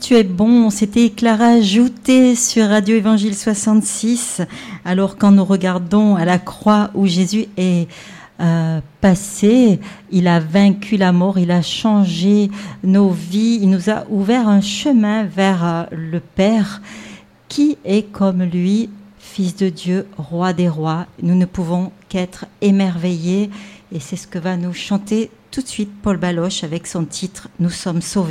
tu es bon, c'était Clara Joutet sur Radio Évangile 66. Alors quand nous regardons à la croix où Jésus est passé, il a vaincu la mort, il a changé nos vies, il nous a ouvert un chemin vers le Père qui est comme lui, Fils de Dieu, Roi des rois. Nous ne pouvons qu'être émerveillés et c'est ce que va nous chanter tout de suite Paul Baloche avec son titre « Nous sommes sauvés ».